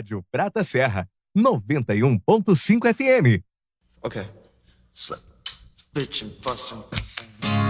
Rádio Prata Serra, 91.5 FM. Okay. Bitch and fuss and cuss.